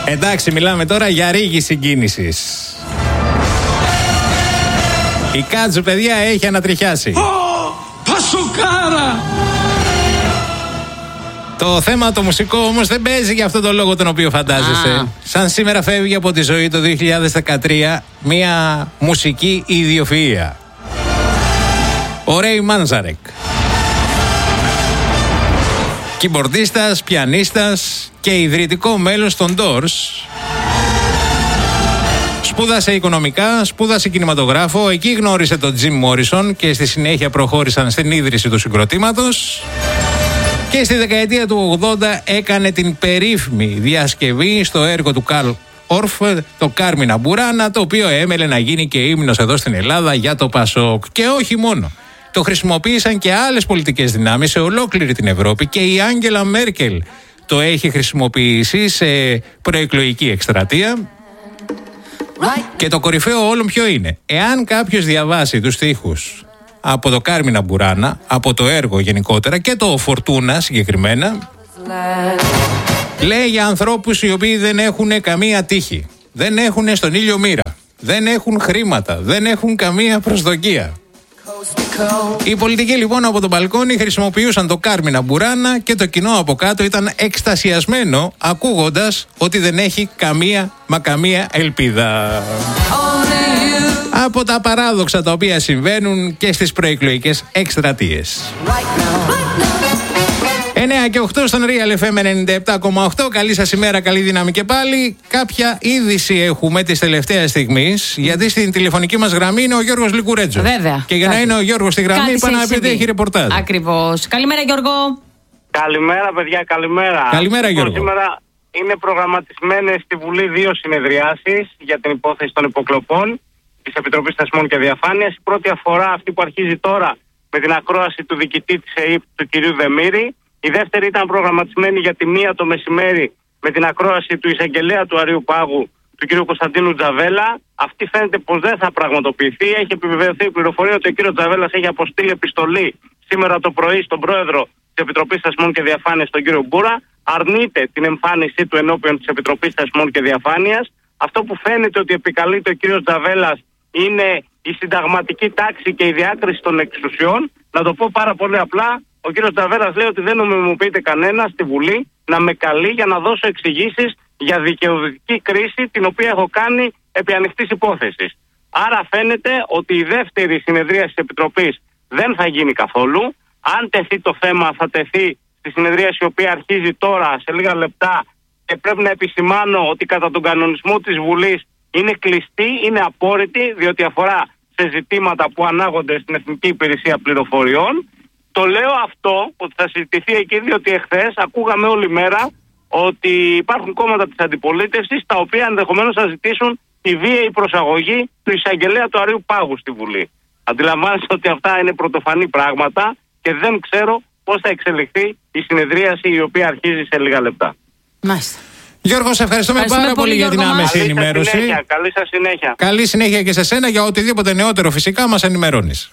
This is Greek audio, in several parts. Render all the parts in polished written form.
Εντάξει, μιλάμε τώρα για ρίγη συγκίνησης. Η Κάτσου, παιδιά, έχει ανατριχιάσει. Πασοκάρα! Το θέμα το μουσικό όμως δεν παίζει για αυτόν τον λόγο τον οποίο φαντάζεσαι. Σαν σήμερα φεύγει από τη ζωή το 2013 μια μουσική ιδιοφυΐα. Ο Ρέι Μάνζαρεκ. Κιμπορδίστας, πιανίστας και ιδρυτικό μέλος των Doors. Σπούδασε οικονομικά, σπούδασε κινηματογράφο, εκεί γνώρισε τον Τζιμ Μόρισον και στη συνέχεια προχώρησαν στην ίδρυση του συγκροτήματος. Και στη δεκαετία του 80 έκανε την περίφημη διασκευή στο έργο του Καρλ Ορφ, το Κάρμινα Μπουράνα, το οποίο έμελε να γίνει και ύμνος εδώ στην Ελλάδα για το Πασόκ. Και όχι μόνο. Το χρησιμοποίησαν και άλλες πολιτικές δυνάμεις σε ολόκληρη την Ευρώπη και η Άγγελα Μέρκελ το έχει χρησιμοποιήσει σε προεκλογική εκστρατεία. Και το κορυφαίο όλων ποιο είναι? Εάν κάποιος διαβάσει τους στίχους από το Κάρμινα Μπουράνα, από το έργο γενικότερα και το Φορτούνα συγκεκριμένα, λέει για ανθρώπους οι οποίοι δεν έχουν καμία τύχη, δεν έχουν στον ήλιο μοίρα, δεν έχουν χρήματα, δεν έχουν καμία προσδοκία. Οι πολιτικοί λοιπόν από τον μπαλκόνι χρησιμοποιούσαν το Κάρμινα Μπουράνα και το κοινό από κάτω ήταν εκστασιασμένο ακούγοντας ότι δεν έχει καμία ελπίδα. Από τα παράδοξα τα οποία συμβαίνουν και στις προεκλογικές εκστρατείες. 9 και 8 στον Real FM 97,8. Καλή σας ημέρα, καλή δύναμη και πάλι. Κάποια είδηση έχουμε της τελευταίας στιγμής, γιατί στην τηλεφωνική μας γραμμή είναι ο Γιώργος Λικουρέτζος. Βέβαια. Και για να είναι ο Γιώργος στη γραμμή, είπα να πει ότι έχει ρεπορτάζ. Ακριβώς. Καλημέρα, Γιώργο. Καλημέρα, παιδιά, καλημέρα. Καλημέρα, Γιώργο. Σήμερα είναι προγραμματισμένες στη Βουλή 2 συνεδριάσεις για την υπόθεση των υποκλοπών της Επιτροπής Θεσμών και Διαφάνειας. Η πρώτη αφορά αυτή που αρχίζει τώρα με την ακρόαση του διοικητή της ΕΕΠ, του κυρίου Δεμήρη. Η δεύτερη ήταν προγραμματισμένη για τη 1 το μεσημέρι με την ακρόαση του εισαγγελέα του Αρείου Πάγου, του κ. Κωνσταντίνου Τζαβέλα. Αυτή φαίνεται πως δεν θα πραγματοποιηθεί. Έχει επιβεβαιωθεί η πληροφορία ότι ο κ. Τζαβέλας έχει αποστείλει επιστολή σήμερα το πρωί στον πρόεδρο της Επιτροπής Θεσμών και Διαφάνειας, τον κ. Μπούρα. Αρνείται την εμφάνισή του ενώπιον της Επιτροπής Θεσμών και Διαφάνειας. Αυτό που φαίνεται ότι επικαλείται ο κ. Τζαβέλας είναι η συνταγματική τάξη και η διάκριση των εξουσιών. Να το πω πάρα πολύ απλά. Ο κύριος Τζαβέλας λέει ότι δεν νομιμοποιείται κανένα στη Βουλή να με καλεί για να δώσω εξηγήσεις για δικαιοδοτική κρίση την οποία έχω κάνει επί ανοιχτής υπόθεσης. Άρα φαίνεται ότι η δεύτερη συνεδρία της Επιτροπής δεν θα γίνει καθόλου. Αν τεθεί το θέμα θα τεθεί στη συνεδρίαση η οποία αρχίζει τώρα σε λίγα λεπτά και πρέπει να επισημάνω ότι κατά τον κανονισμό της Βουλής είναι κλειστή, είναι απόρριτη, διότι αφορά σε ζητήματα που ανάγονται στην Εθνική Υπηρεσία Πληροφοριών. Το λέω αυτό ότι θα συζητηθεί εκεί, διότι εχθές ακούγαμε όλη μέρα ότι υπάρχουν κόμματα της αντιπολίτευσης τα οποία ενδεχομένως θα ζητήσουν τη βίαιη προσαγωγή του εισαγγελέα του Αρείου Πάγου στη Βουλή. Αντιλαμβάνεστε ότι αυτά είναι πρωτοφανή πράγματα και δεν ξέρω πώς θα εξελιχθεί η συνεδρίαση η οποία αρχίζει σε λίγα λεπτά. Μάλιστα. Γιώργο, σε ευχαριστούμε πάρα πολύ για την άμεση ενημέρωση. Καλή σας συνέχεια. Καλή συνέχεια και σε σένα. Για οτιδήποτε νεότερο φυσικά μας ενημερώνεις.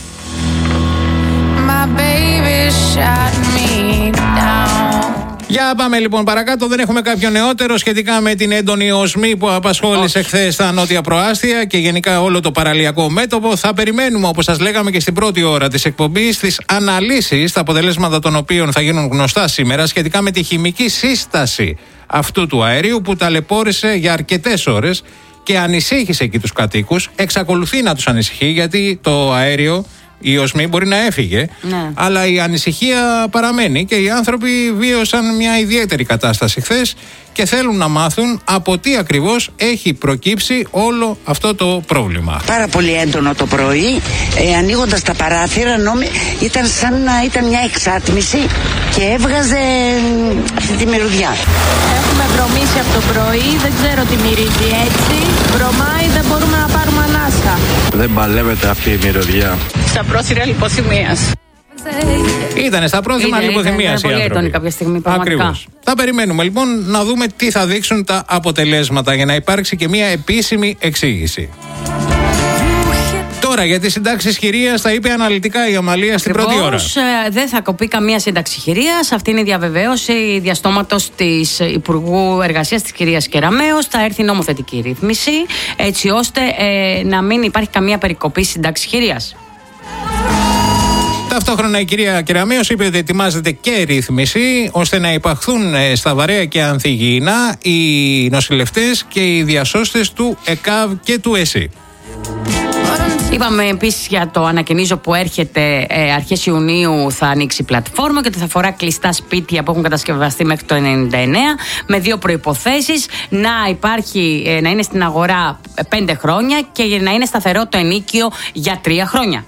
Για πάμε λοιπόν παρακάτω. Δεν έχουμε κάποιο νεότερο σχετικά με την έντονη οσμή που απασχόλησε χθες στα νότια προάστια και γενικά όλο το παραλιακό μέτωπο. Θα περιμένουμε, όπως σας λέγαμε και στην πρώτη ώρα της εκπομπής, τις αναλύσεις, τα αποτελέσματα των οποίων θα γίνουν γνωστά σήμερα σχετικά με τη χημική σύσταση αυτού του αερίου που ταλαιπώρησε για αρκετές ώρες και ανησύχησε εκεί τους κατοίκους. Εξακολουθεί να τους ανησυχεί, γιατί το αέριο, η οσμή μπορεί να έφυγε, αλλά η ανησυχία παραμένει και οι άνθρωποι βίωσαν μια ιδιαίτερη κατάσταση χθες και θέλουν να μάθουν από τι ακριβώς έχει προκύψει όλο αυτό το πρόβλημα. Πάρα πολύ έντονο το πρωί, ανοίγοντας τα παράθυρα, ήταν σαν να ήταν μια εξάτμιση και έβγαζε αυτή τη μυρωδιά. Έχουμε βρωμίσει από το πρωί, δεν ξέρω τι μυρίζει έτσι. Βρωμάει, δεν μπορούμε να πάρουμε ανάσχα. Δεν παλεύεται αυτή η μυρωδιά. Στα πρόθυρα λιποθυμίας. Ήτανε στα πρόθυμα λιποθυμίας οι άνθρωποι. Πολύ έντονη κάποια στιγμή, πραγματικά. Ακριβώς. Θα περιμένουμε λοιπόν να δούμε τι θα δείξουν τα αποτελέσματα για να υπάρξει και μια επίσημη εξήγηση. Το Τώρα για τις συντάξεις χειρίας τα είπε αναλυτικά η Αμαλία στην πρώτη ώρα. Δεν θα κοπεί καμία σύνταξη χειρίας. Αυτή είναι η διαβεβαίωση διαστόματος της Υπουργού Εργασίας της κυρίας Κεραμέως. Θα έρθει νομοθετική ρύθμιση έτσι ώστε να μην υπάρχει καμία περικοπή σύνταξης χειρίας. Ταυτόχρονα η κυρία Κεραμέως είπε ότι ετοιμάζεται και ρύθμιση ώστε να υπαχθούν στα βαρέα και ανθυγιεινά οι νοσηλευτές και οι διασώστες του ΕΚΑΒ και του ΕΣΥ. Είπαμε επίσης για το ανακαινίζω που έρχεται αρχές Ιουνίου θα ανοίξει πλατφόρμα και ότι θα αφορά κλειστά σπίτια που έχουν κατασκευαστεί μέχρι το 1999 με δύο προϋποθέσεις: να είναι στην αγορά 5 χρόνια και να είναι σταθερό το ενίκιο για 3 χρόνια.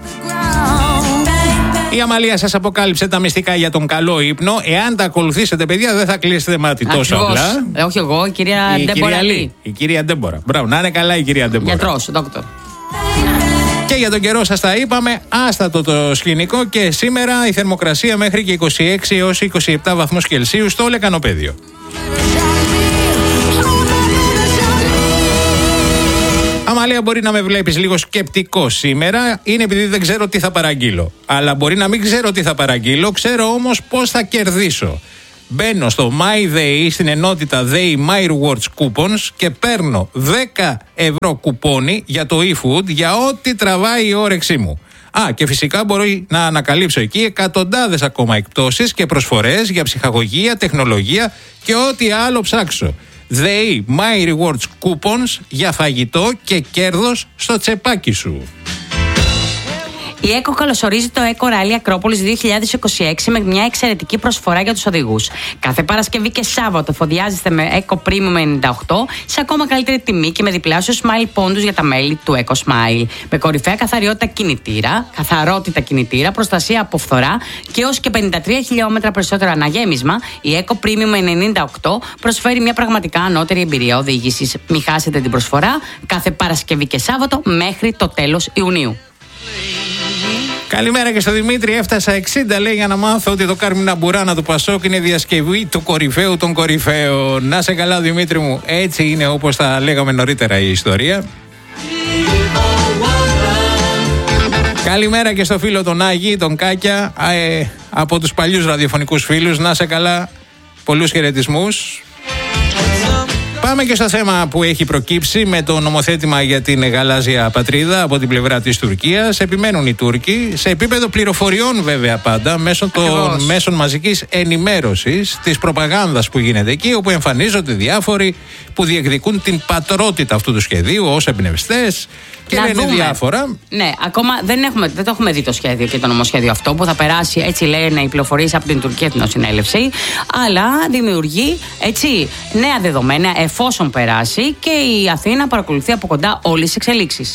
Η Αμαλία σας αποκάλυψε τα μυστικά για τον καλό ύπνο. Εάν τα ακολουθήσετε, παιδιά, δεν θα κλείσετε μάτι τόσο απλά. Όχι εγώ, η κυρία Ντέμπορα. Η κυρία Ντέμπορα. Μπράβο, να είναι καλά η κυρία Ντέμπορα. Γιατρός, δόκτωρ. Και για τον καιρό σας τα είπαμε, άστατο το σκηνικό και σήμερα η θερμοκρασία μέχρι και 26 έως 27 βαθμούς Κελσίου στο Λεκανοπέδιο. Αμαλία, μπορεί να με βλέπεις λίγο σκεπτικό σήμερα, είναι επειδή δεν ξέρω τι θα παραγγείλω. Αλλά μπορεί να μην ξέρω τι θα παραγγείλω, ξέρω όμως πώς θα κερδίσω. Μπαίνω στο My Day, στην ενότητα Day My Rewards Coupons και παίρνω 10 ευρώ κουπόνι για το eFood για ό,τι τραβάει η όρεξή μου. Και φυσικά μπορεί να ανακαλύψω εκεί εκατοντάδες ακόμα εκπτώσεις και προσφορές για ψυχαγωγία, τεχνολογία και ό,τι άλλο ψάξω. They My Rewards Coupons για φαγητό και κέρδος στο τσεπάκι σου. Η ΕΚΟ καλωσορίζει το ΕΚΟ Rally Ακρόπολης 2026 με μια εξαιρετική προσφορά για τους οδηγούς. Κάθε Παρασκευή και Σάββατο εφοδιάζεστε με ΕΚΟ Premium 98 σε ακόμα καλύτερη τιμή και με διπλάσιο Smile πόντους για τα μέλη του ΕΚΟ Smile. Με κορυφαία καθαρότητα κινητήρα, προστασία από φθορά και έως και 53 χιλιόμετρα περισσότερο αναγέμισμα, η ΕΚΟ Premium 98 προσφέρει μια πραγματικά ανώτερη εμπειρία οδήγησης. Μην χάσετε την προσφορά κάθε Παρασκευή και Σάββατο μέχρι το τέλος Ιουνίου. Καλημέρα και στο Δημήτρη. Έφτασα 60, λέει, για να μάθω ότι το Κάρμινα Μπουράνα του Πασόκ είναι διασκευή του κορυφαίου των κορυφαίων. Να σε καλά, Δημήτρη μου. Έτσι είναι, όπως τα λέγαμε νωρίτερα, η ιστορία. Καλημέρα και στο φίλο τον Άγη, τον Κάκια, από τους παλιούς ραδιοφωνικούς φίλους. Να σε καλά, πολλούς χαιρετισμούς. Πάμε και στο θέμα που έχει προκύψει με το νομοθέτημα για την γαλάζια πατρίδα από την πλευρά της Τουρκίας. Επιμένουν οι Τούρκοι σε επίπεδο πληροφοριών, βέβαια, πάντα μέσω των μέσων μαζικής ενημέρωσης, της προπαγάνδας που γίνεται εκεί, όπου εμφανίζονται διάφοροι που διεκδικούν την πατρότητα αυτού του σχεδίου ως εμπνευστές και λένε διάφορα. Ναι, ακόμα δεν το έχουμε δει το σχέδιο και το νομοσχέδιο αυτό που θα περάσει, έτσι λένε οι πληροφορίες από την Τουρκία Εθνοσυνέλευση, αλλά δημιουργεί νέα δεδομένα εφόσον περάσει και η Αθήνα παρακολουθεί από κοντά όλες τις εξελίξεις.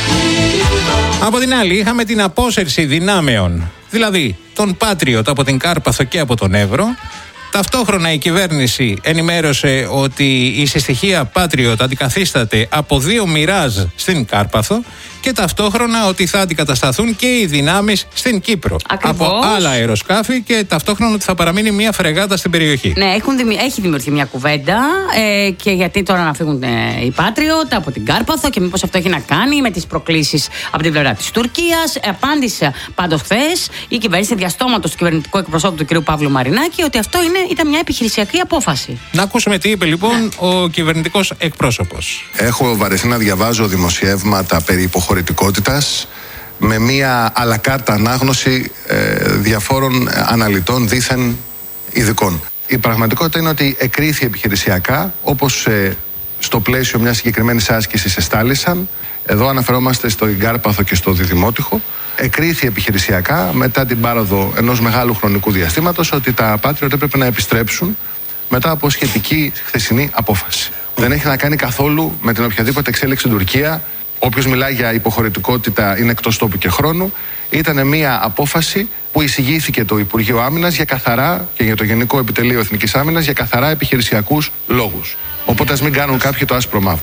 Από την άλλη, είχαμε την απόσυρση δυνάμεων, δηλαδή τον Patriot από την Κάρπαθο και από τον Εύρο. Ταυτόχρονα η κυβέρνηση ενημέρωσε ότι η συστοιχεία Patriot αντικαθίσταται από 2 Μιράζ στην Κάρπαθο και ταυτόχρονα ότι θα αντικατασταθούν και οι δυνάμεις στην Κύπρο. Ακριβώς. Από άλλα αεροσκάφη και ταυτόχρονα ότι θα παραμείνει μια φρεγάτα στην περιοχή. Ναι, έχει δημιουργηθεί μια κουβέντα και γιατί τώρα να φύγουν οι Patriot από την Κάρπαθο και μήπως αυτό έχει να κάνει με τις προκλήσεις από την πλευρά της Τουρκίας. Απάντησε πάντως χθες η κυβέρνηση διαστόματος του κυβερνητικού εκπροσώπου του κ. Παύλου Μαρινάκη ότι αυτό ήταν μια επιχειρησιακή απόφαση. Να ακούσουμε τι είπε λοιπόν ο κυβερνητικός εκπρόσωπος. Έχω βαρεθεί να διαβάζω δημοσιεύματα περί υποχωρητικότητας με μία αλακάρτα ανάγνωση διαφόρων αναλυτών δήθεν ειδικών. Η πραγματικότητα είναι ότι εκρίθη επιχειρησιακά, όπως στο πλαίσιο μιας συγκεκριμένης άσκησης εστάλησαν. Εδώ αναφερόμαστε στο Κάρπαθο και στο Διδημότυχο. Εκρίθη επιχειρησιακά μετά την πάροδο ενός μεγάλου χρονικού διαστήματος ότι τα Patriot έπρεπε να επιστρέψουν μετά από σχετική χθεσινή απόφαση. Δεν έχει να κάνει καθόλου με την οποιαδήποτε εξέλιξη στην Τουρκία. Όποιος μιλάει για υποχωρητικότητα είναι εκτός τόπου και χρόνου. Ήταν μια απόφαση που εισηγήθηκε το Υπουργείο Άμυνας για καθαρά και για το Γενικό Επιτελείο Εθνικής Άμυνας για καθαρά επιχειρησιακούς λόγους. Οπότε ας μην κάνουν κάποιοι το άσπρο μαύρο.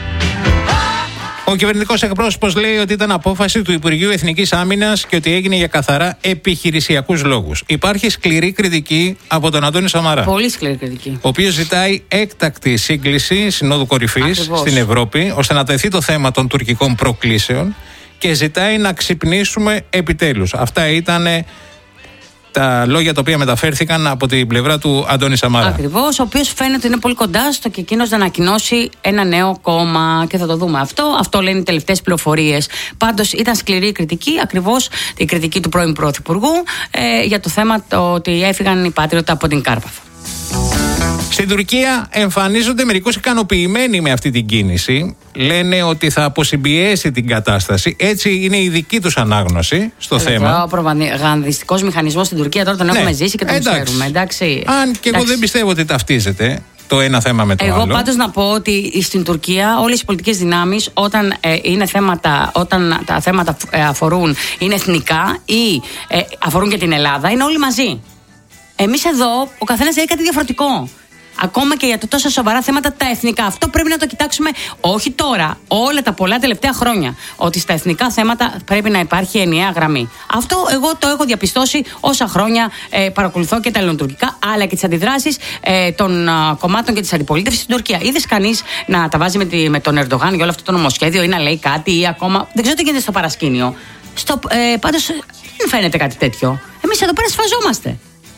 Ο κυβερνητικός εκπρόσωπος λέει ότι ήταν απόφαση του Υπουργείου Εθνικής Άμυνας και ότι έγινε για καθαρά επιχειρησιακούς λόγους. Υπάρχει σκληρή κριτική από τον Αντώνη Σαμαρά. Πολύ σκληρή κριτική. Ο οποίος ζητάει έκτακτη σύγκληση Συνόδου Κορυφής στην Ευρώπη, ώστε να τεθεί το θέμα των τουρκικών προκλήσεων και ζητάει να ξυπνήσουμε επιτέλους. Αυτά ήταν τα λόγια τα οποία μεταφέρθηκαν από την πλευρά του Αντώνη Σαμαρά. Ακριβώς, ο οποίος φαίνεται είναι πολύ κοντά στο και εκείνος να ανακοινώσει ένα νέο κόμμα και θα το δούμε αυτό. Αυτό λένε οι τελευταίες πληροφορίες. Πάντως ήταν σκληρή η κριτική, ακριβώς η κριτική του πρώην Πρωθυπουργού για το θέμα ότι έφυγαν οι Patriot από την Κάρπαθο. Στην Τουρκία εμφανίζονται μερικούς ικανοποιημένοι με αυτή την κίνηση. Λένε ότι θα αποσυμπιέσει την κατάσταση. Έτσι είναι η δική τους ανάγνωση στο θέμα. Ο προπαγανδιστικός μηχανισμός στην Τουρκία τώρα τον έχουμε ζήσει και τον ξέρουμε. Εντάξει. Αν και εγώ δεν πιστεύω ότι ταυτίζεται το ένα θέμα με το άλλο. Εγώ πάντως να πω ότι στην Τουρκία όλες οι πολιτικές δυνάμεις όταν τα θέματα αφορούν, είναι εθνικά ή αφορούν και την Ελλάδα, είναι όλοι μαζί. Εμείς εδώ ο καθένας λέει κάτι διαφορετικό. Ακόμα και για το τόσα σοβαρά θέματα τα εθνικά. Αυτό πρέπει να το κοιτάξουμε όχι τώρα, όλα τα πολλά τελευταία χρόνια. Ότι στα εθνικά θέματα πρέπει να υπάρχει ενιαία γραμμή. Αυτό εγώ το έχω διαπιστώσει όσα χρόνια παρακολουθώ και τα ελληνοτουρκικά, αλλά και τις αντιδράσεις των κομμάτων και της αντιπολίτευσης στην Τουρκία. Είδες κανείς να τα βάζει με τον Ερντογάν για όλο αυτό το νομοσχέδιο ή να λέει κάτι ή ακόμα. Δεν ξέρω τι γίνεται στο παρασκήνιο. Πάντως δεν φαίνεται κάτι τέτοιο. Εμείς εδώ πέρα σφαζόμαστε.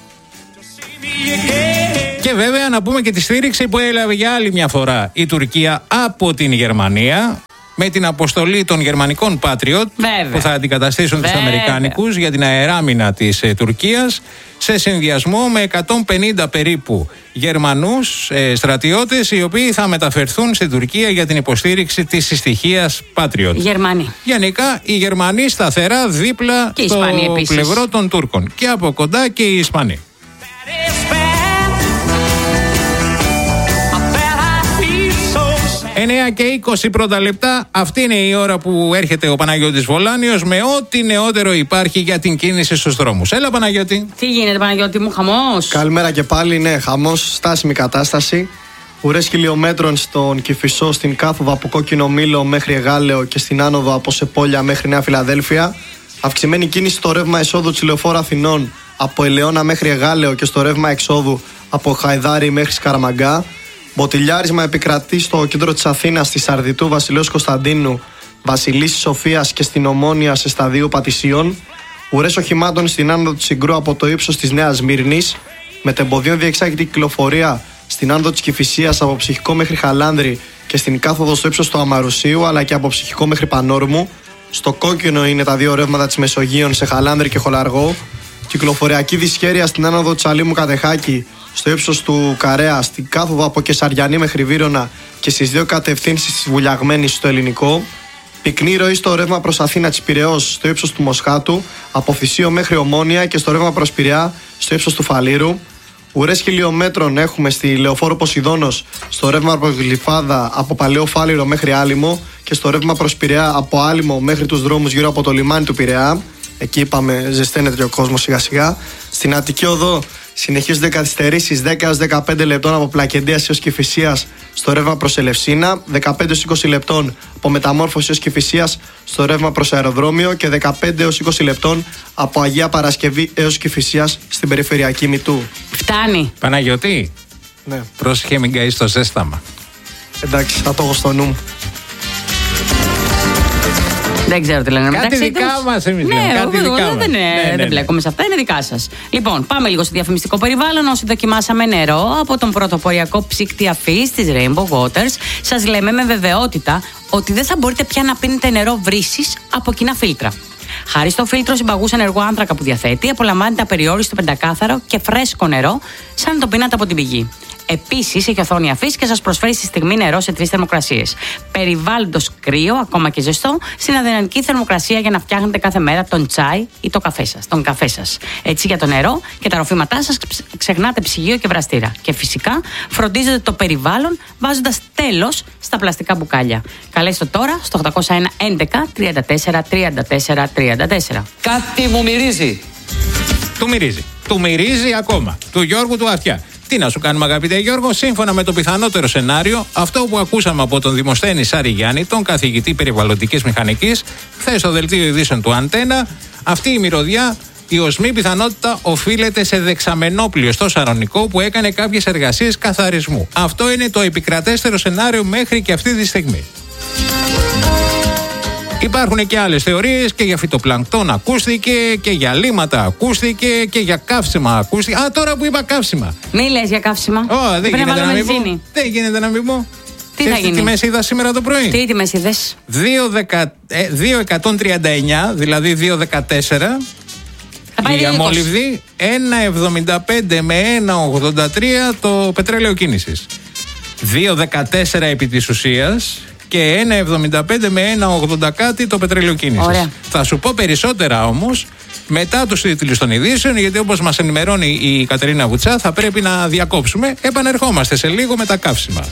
Και βέβαια να πούμε και τη στήριξη που έλαβε για άλλη μια φορά η Τουρκία από την Γερμανία με την αποστολή των γερμανικών Patriot που θα αντικαταστήσουν τους Αμερικάνικους για την αεράμινα της Τουρκίας σε συνδυασμό με 150 περίπου Γερμανούς στρατιώτες οι οποίοι θα μεταφερθούν στην Τουρκία για την υποστήριξη της συστοιχίας Patriot. Γερμανοί. Γενικά οι Γερμανοί σταθερά δίπλα και στο πλευρό των Τούρκων και από κοντά και οι Ισπανοί. 9 και 20 πρώτα λεπτά. Αυτή είναι η ώρα που έρχεται ο Παναγιώτης Βολάνιος με ό,τι νεότερο υπάρχει για την κίνηση στους δρόμους. Έλα Παναγιώτη. Τι γίνεται Παναγιώτη μου, χαμός? Καλημέρα και πάλι, ναι, χαμός, στάσιμη κατάσταση. Ουρές χιλιόμετρων στον Κηφισό, στην κάθοδο από Κόκκινο Μήλο μέχρι Εγάλεο και στην άνοδο από Σεπόλια μέχρι Νέα Φιλαδέλφια. Αυξημένη κίνηση στο ρεύμα εσόδου της Λεωφόρου Αθηνών από Ελαιώνα μέχρι Εγάλεο και στο ρεύμα εξόδου από Χαϊδάρι μέχρι Σκαραμαγκά. Μποτιλιάρισμα επικρατεί στο κέντρο της Αθήνας, στη Σαρδιτού, Βασιλέως Κωνσταντίνου, Βασιλίσσης Σοφίας και στην Ομόνια σε σταδίου Πατησίων. Ουρές οχημάτων στην άνοδο του Συγκρού από το ύψος της Νέας Σμύρνης. Μετεμποδίων διεξάγεται κυκλοφορία στην άνοδο της Κηφισίας από Ψυχικό μέχρι Χαλάνδρη και στην κάθοδο στο ύψος του Αμαρουσίου, αλλά και από Ψυχικό μέχρι Πανόρμου. Στο κόκκινο είναι τα δύο ρεύματα της Μεσογείων σε Χαλάνδρη και Χολαργό. Κυκλοφοριακή δυσχέρεια στην άνοδο της Αλήμου Κατεχάκη, στο ύψος του Καρέα, στην κάθοδο από Κεσαριανή μέχρι Βύρωνα και στις δύο κατευθύνσεις της Βουλιαγμένης στο Ελληνικό. Πυκνή ροή στο ρεύμα προς Αθήνα της Πειραιώς, στο ύψος του Μοσχάτου, από Φυσίο μέχρι Ομόνια και στο ρεύμα προς Πειραιά, στο ύψος του Φαλήρου. Ουρές χιλιόμετρων έχουμε στη Λεωφόρο Ποσειδώνος, στο ρεύμα προς Γλυφάδα από Παλαιό Φάληρο μέχρι Άλυμο και στο ρεύμα προς Πειραιά από Άλυμο μέχρι τους δρόμους γύρω από το λιμάνι του Πειραιά. Εκεί είπαμε ζεσταίνεται ο κόσμος σιγά σιγά. Στην Αττική Οδό συνεχίζονται καθυστερήσεις 10 έως 15 λεπτών από Πλακεντίας έως Κηφισίας στο ρεύμα προς Ελευσίνα, 15 έως 20 λεπτών από Μεταμόρφωση έως Κηφισίας στο ρεύμα προς Αεροδρόμιο και 15 έως 20 λεπτών από Αγία Παρασκευή έως Κηφισίας στην περιφερειακή Μητού. Φτάνει. Παναγιώτη, ναι. Πρόσεχε μην καείς το ζέσταμα. Εντάξει, θα το έχω στο νου μου. Δεν ξέρω τι λένε κάτι μεταξύ δικά τους. μας εμείς Ναι, λέμε, κάτι εγώ δικά μας. δεν μπλέκομαι σε αυτά, είναι δικά σας. Λοιπόν, πάμε λίγο στο διαφημιστικό περιβάλλον. Όσοι δοκιμάσαμε νερό από τον πρωτοποριακό ψύκτη αφής της Rainbow Waters, σας λέμε με βεβαιότητα ότι δεν θα μπορείτε πια να πίνετε νερό βρύσης από κοινά φίλτρα. Χάρη στο φίλτρο συμπαγούς ενεργό άνθρακα που διαθέτει, απολαμβάνετε απεριόριστο πεντακάθαρο και φρέσκο νερό, σαν να το πίνατε από την πηγή. Επίσης, έχει οθόνη αφής και σας προσφέρει στη στιγμή νερό σε 3 θερμοκρασίες. Περιβάλλοντος κρύο, ακόμα και ζεστό, στην αδυναμική θερμοκρασία για να φτιάχνετε κάθε μέρα τον τσάι ή τον καφέ σας. Έτσι, για το νερό και τα ροφήματά σας ξεχνάτε ψυγείο και βραστήρα. Και φυσικά, φροντίζετε το περιβάλλον βάζοντας τέλος στα πλαστικά μπουκάλια. Καλέστε τώρα στο 801 11 34 34 34. Κάτι μου μυρίζει. Του μυρίζει. Του μυρίζει ακόμα. Του Γιώργου του Αυτιά. Τι να σου κάνουμε, αγαπητέ Γιώργο, σύμφωνα με το πιθανότερο σενάριο, αυτό που ακούσαμε από τον Δημοσθένη Σάρη Γιάννη, τον καθηγητή περιβαλλοντικής μηχανικής, χθες στο δελτίο ειδήσεων του Αντένα, αυτή η μυρωδιά, η οσμή πιθανότητα οφείλεται σε δεξαμενόπλιο στο Σαρονικό που έκανε κάποιες εργασίες καθαρισμού. Αυτό είναι το επικρατέστερο σενάριο μέχρι και αυτή τη στιγμή. Υπάρχουν και άλλες θεωρίες, και για φυτοπλανκτόν ακούστηκε, και για λίματα ακούστηκε, και για καύσιμα ακούστηκε. Α, τώρα που είπα καύσιμα. Μη λες για καύσιμα. Δεν γίνεται να μην πω. Δεν γίνεται να μην πω. Τι θα γίνει? Τι τιμές είδα σήμερα το πρωί? Τι τιμές είδες? 2,139, δηλαδή 2,14. Η αμόλυβδη, 1,75 με 1,83 το πετρέλαιο κίνησης. 2,14 επί της ουσίας και 1,75 με 1,80 κάτι το πετρέλαιο κίνησης. Ωραία. Θα σου πω περισσότερα όμως μετά τους τίτλους των ειδήσεων, γιατί όπως μας ενημερώνει η Κατερίνα Βουτσά θα πρέπει να διακόψουμε. Επανερχόμαστε σε λίγο με τα καύσιμα.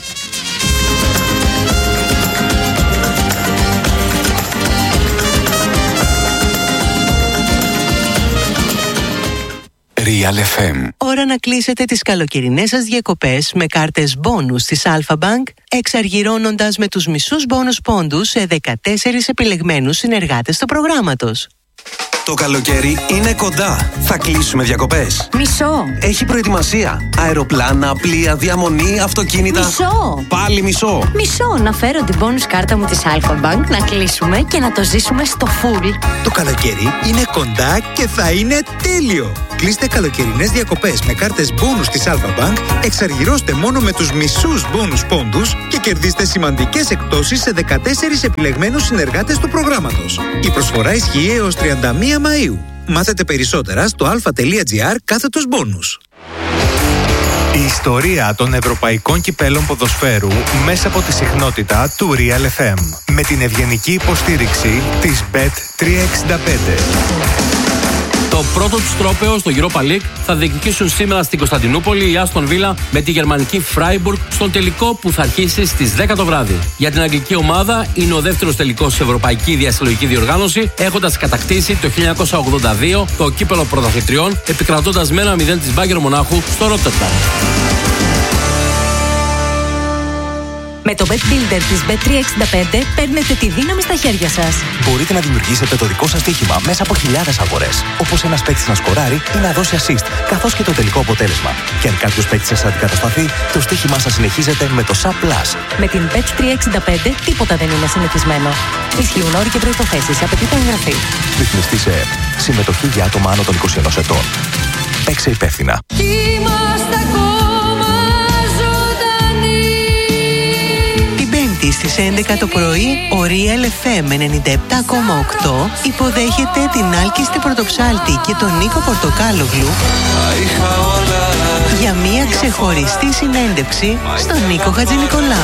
Real FM. Ώρα να κλείσετε τις καλοκαιρινές σας διακοπές με κάρτες μπόνους της Alpha Bank, εξαργυρώνοντας με τους μισούς μπόνους πόντους σε 14 επιλεγμένους συνεργάτες του προγράμματος. Το καλοκαίρι είναι κοντά. Θα κλείσουμε διακοπές. Μισό. Έχει προετοιμασία. Αεροπλάνα, πλοία, διαμονή, αυτοκίνητα. Μισό. Πάλι μισό. Μισό. Να φέρω την bonus κάρτα μου της Alpha Bank, να κλείσουμε και να το ζήσουμε στο full. Το καλοκαίρι είναι κοντά και θα είναι τέλειο. Κλείστε καλοκαιρινές διακοπές με κάρτες bonus της Alpha Bank, εξαργυρώστε μόνο με τους μισούς bonus πόντους και κερδίστε σημαντικές εκπτώσεις σε 14 επιλεγμένους συνεργάτες του προγράμματος. Η προσφορά ισχύει έως 31 Μαΐου. Μάθετε περισσότερα στο alpha.gr/bonus. Η ιστορία των ευρωπαϊκών κυπέλων ποδοσφαίρου μέσα από τη συχνότητα του Real FM. Με την ευγενική υποστήριξη της Bet365. Το πρώτο του τρόπαιο στο Europa League θα διεκδικήσουν σήμερα στην Κωνσταντινούπολη η Άστον Βίλα με τη γερμανική Freiburg στον τελικό που θα αρχίσει στις 10 το βράδυ. Για την αγγλική ομάδα είναι ο δεύτερος τελικός σε ευρωπαϊκή διασυλλογική διοργάνωση, έχοντας κατακτήσει το 1982 το κύπελο πρωταθλητριών, επικρατώντας με 1-0 της Bayern Μονάχου στο Ρότερνταμ. Με το Bet Builder της Bet365 παίρνετε τη δύναμη στα χέρια σας. Μπορείτε να δημιουργήσετε το δικό σας στοίχημα μέσα από χιλιάδες αγορές. Όπως ένας παίκτης να σκοράρει ή να δώσει assist, καθώς και το τελικό αποτέλεσμα. Και αν κάποιος παίκτης σας αντικατασταθεί, το στοίχημά σας συνεχίζεται με το SAP+. Με την Bet365 τίποτα δεν είναι συνηθισμένο. Ισχύουν όροι και προϋποθέσεις. Απαιτείται εγγραφή. Ρυθμιστή σε ΕΕΠ. Συμμετοχή για άτομα άνω των 21 ετών. Παίξε υπεύθυνα. Στις 11 το πρωί, ο Real FM 97,8 υποδέχεται την άλκιστη Πρωτοψάλτη και τον Νίκο Πορτοκάλογλου για μια ξεχωριστή συνέντευξη στον Νίκο Χατζηνικολάου.